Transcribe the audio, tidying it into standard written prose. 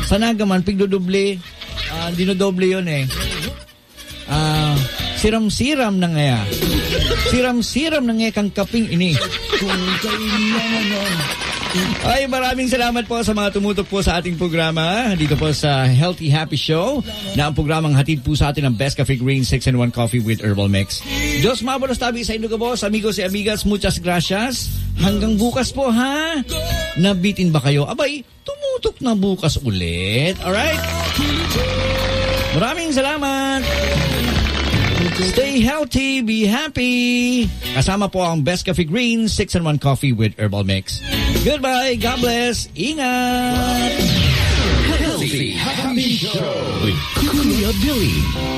Sa Nagaman, pigdodoble, dinodoble yun eh. Siram-siram na ngaya. Siram-siram na ngaya kang kaping ini. Ay, maraming salamat po sa mga tumutok po sa ating programa dito po sa Healthy Happy Show na ang programang hatid po sa atin ng Best Cafe Green 6-in-1 Coffee with Herbal Mix. Diyos mabulos tabi sa inyo kabos, amigos y amigas, muchas gracias. Hanggang bukas po ha. Nabitin ba kayo? Abay, tumutok na bukas ulit. Alright? Maraming salamat. Stay healthy, be happy. Kasama po ang Best Cafe Green 6-in-1 Coffee with Herbal Mix. Goodbye, God bless, ingat. Healthy Happy Show with Kuya Billy.